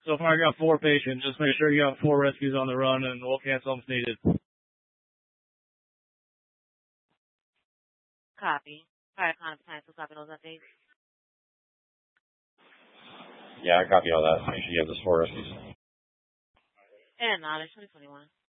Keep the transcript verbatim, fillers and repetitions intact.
So far I got four patients. Just make sure you have four rescues on the run, and we'll cancel them if needed. Copy. Fire contact plan, so copy those updates. Yeah, I copy all that. Make sure you have those four rescues. And knowledge twenty twenty-one.